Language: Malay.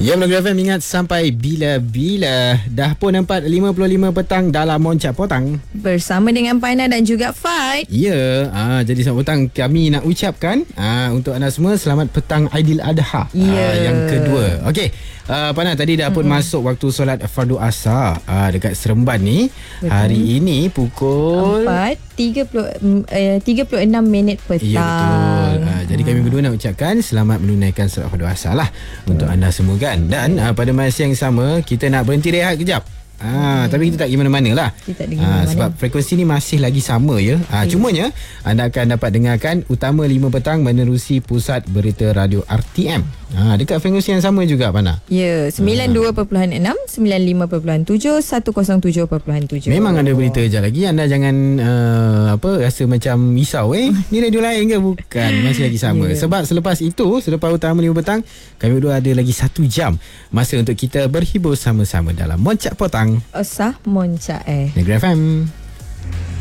Ya, Melodi FM ingat sampai bila-bila. Dah pun 4.55 petang dalam Moncak Potang. Bersama dengan Pana dan juga Fight. Ya, jadi selamat petang kami nak ucapkan untuk anda semua selamat petang Aidiladha yang kedua. Okey, Pana tadi dah pun masuk waktu solat fardu asar dekat Seremban ni. Betul. Hari ini pukul 4.36 petang. Ya, betul. Jadi kami berdua nak ucapkan selamat menunaikan solat fardu asar lah untuk anda semua kan. Dan pada masa yang sama kita nak berhenti rehat kejap. Tapi kita tak pergi mana-mana lah. Sebab frekuensi ni masih lagi sama ya. Cumanya anda akan dapat dengarkan Utama 5 petang menerusi Pusat Berita Radio RTM. Dekat frekuensi yang sama juga Pana. Ya, 92.6, 95.7, 107.7. Memang ada berita sekejap lagi. Anda jangan rasa macam risau ni radio lain ke? Bukan, masih lagi sama. Sebab selepas itu, selepas Utama 5 petang, kami berdua ada lagi 1 jam masa untuk kita berhibur sama-sama dalam Moncak Potang. Osah Moncak Negeri FM.